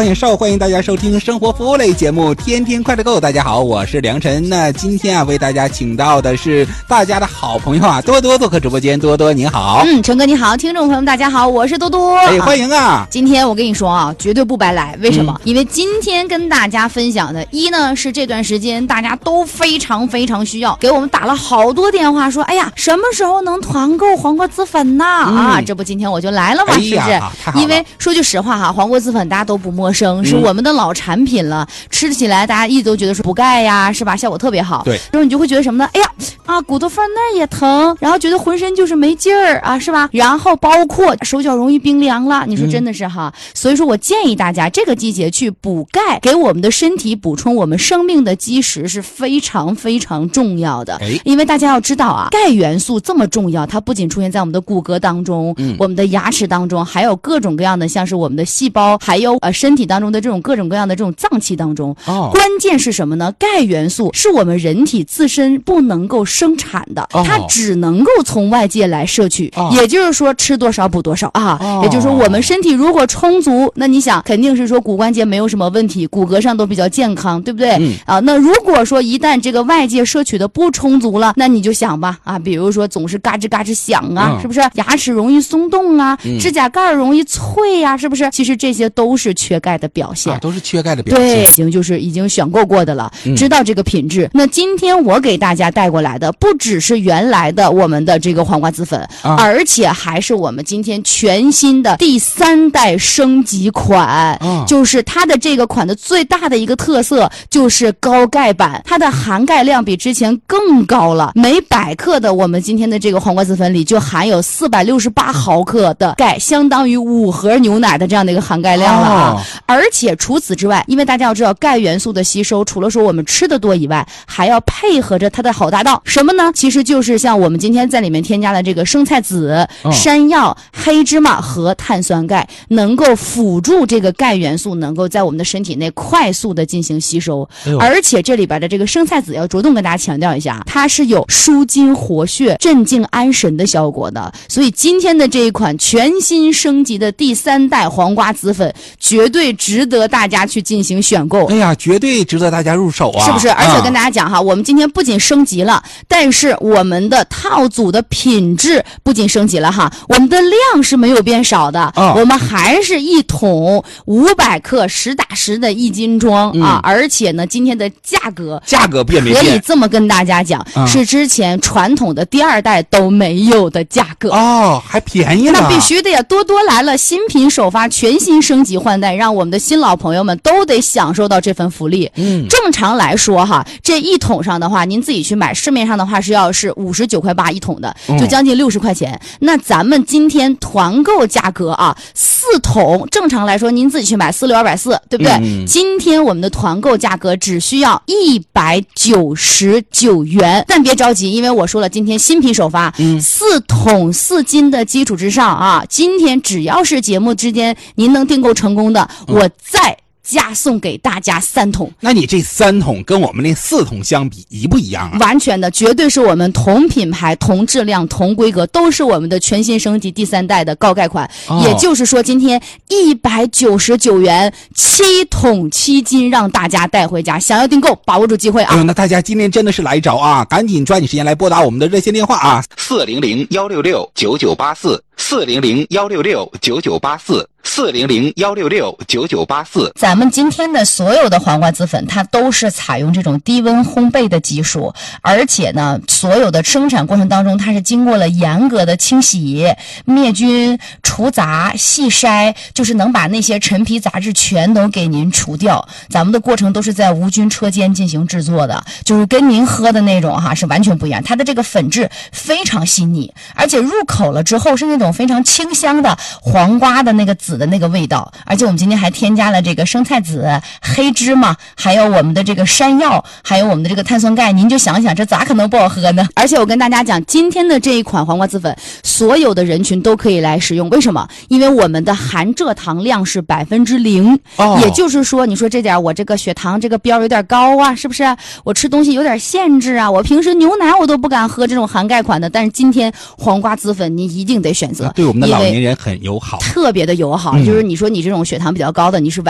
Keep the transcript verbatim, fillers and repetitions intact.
欢迎少欢迎大家收听生活服务类节目《天天快乐购》。大家好，我是梁晨。那今天啊，为大家请到的是大家的好朋友啊，多多做客直播间。多多你好。 嗯，陈哥你好，听众朋友们大家好，我是多多。 哎，欢迎啊！ 今天我跟你说啊，绝对不白来。为什么？嗯、因为今天跟大家分享的，一呢是这段时间大家都非常非常需要，给我们打了好多电话说，哎呀，什么时候能团购黄瓜紫粉呢？嗯、啊，这不今天我就来了嘛，哎、是不是？因为说句实话哈，黄瓜紫粉大家都不陌生，是我们的老产品了，嗯、吃起来大家一直都觉得说补钙呀，是吧？效果特别好。 对， 然后你就会觉得什么呢？哎呀啊，骨头缝那儿也疼，然后觉得浑身就是没劲儿啊，是吧？然后包括手脚容易冰凉了，你说真的是哈。嗯、所以说我建议大家这个季节去补钙，给我们的身体补充我们生命的基石是非常非常重要的。哎，因为大家要知道啊，钙元素这么重要，它不仅出现在我们的骨骼当中，嗯、我们的牙齿当中，还有各种各样的像是我们的细胞，还有呃身体当中的这种各种各样的这种脏器当中。哦，关键是什么呢？钙元素是我们人体自身不能够生产的，哦、它只能够从外界来摄取。哦、也就是说，吃多少补多少啊。哦、也就是说，我们身体如果充足，那你想肯定是说骨关节没有什么问题，骨骼上都比较健康，对不对？嗯、啊，那如果说一旦这个外界摄取的不充足了，那你就想吧啊，比如说总是嘎吱嘎吱响啊，嗯、是不是？牙齿容易松动啊，嗯、指甲盖容易脆啊，是不是？其实这些都是缺钙的表现，啊、 都是缺钙的表现。 对，已经就是已经选购过的了，嗯、知道这个品质。那今天我给大家带过来的，不只是原来的我们的这个黄瓜紫粉，啊、而且还是我们今天全新的第三代升级款。啊、就是它的这个款的最大的一个特色就是高钙版，它的含钙量比之前更高了。每百克的我们今天的这个黄瓜紫粉里就含有四百六十八毫克的钙，相当于五盒牛奶的这样的一个含钙量了啊！哦、而且除此之外，因为大家要知道钙元素的吸收，除了说我们吃的多以外，还要配合着它的好搭档，什么呢？其实就是像我们今天在里面添加的这个生菜籽、哦、山药、黑芝麻和碳酸钙，能够辅助这个钙元素能够在我们的身体内快速的进行吸收。哎、而且这里边的这个生菜籽要着重跟大家强调一下，它是有舒筋活血、镇静安神的效果的。所以今天的这一款全新升级的第三代黄瓜紫粉，绝对值得大家去进行选购。 哎呀，绝对值得大家入手啊！ 是不是？而且跟大家讲哈，嗯、我们今天不仅升级了，但是我们的套组的品质不仅升级了哈，我们的量是没有变少的。嗯、我们还是一桶五百克实打实的一斤装、嗯、啊！而且呢，今天的价格价格变没变？ 可以这么跟大家讲，嗯、是之前传统的第二代都没有的价格哦，还便宜了。 那必须的呀！多多来了，新品首发，全新升级换代，让我们的新老朋友们都得享受到这份福利。嗯，正常来说哈，这一桶上的话，您自己去买，市面上的话是要是五十九块八一桶的，就将近六十块钱。嗯、那咱们今天团购价格啊，四桶正常来说您自己去买四六二百四，对不对？嗯、今天我们的团购价格只需要一百九十九元，但别着急，因为我说了，今天新品首发，嗯、四桶四斤的基础之上啊，今天只要是节目之间您能订购成功的，嗯、我再加送给大家三桶。 那你这三桶跟我们那四桶相比一不一样啊？ 完全的，绝对是我们同品牌、同质量、同规格，都是我们的全新升级第三代的高钙款。哦、也就是说，今天一百九十九元七桶七斤，让大家带回家。想要订购，把握住机会啊！ 哎呦，那大家今天真的是来着啊！赶紧抓紧时间来拨打我们的热线电话啊，四零零幺六六九九八四。四零零幺六六九九八四，四零零幺六六九九八四。 咱们今天的所有的黄瓜紫粉，它都是采用这种低温烘焙的技术，而且呢，所有的生产过程当中，它是经过了严格的清洗、灭菌、除杂、细筛，就是能把那些陈皮杂质全都给您除掉。咱们的过程都是在无菌车间进行制作的，就是跟您喝的那种哈是完全不一样。它的这个粉质非常细腻，而且入口了之后是那种非常清香的黄瓜的那个籽的那个味道，而且我们今天还添加了这个生菜籽、黑芝麻，还有我们的这个山药，还有我们的这个碳酸钙，您就想想这咋可能不好喝呢？而且我跟大家讲，今天的这一款黄瓜紫粉，所有的人群都可以来使用。为什么？因为我们的含蔗糖量是百分之零，也就是说，你说这点我这个血糖这个标有点高啊，是不是？我吃东西有点限制啊，我平时牛奶我都不敢喝这种含钙款的，但是今天黄瓜紫粉你一定得选择， 对我们的老年人很友好， 特别的友好。嗯、就是你说你这种血糖比较高的，你是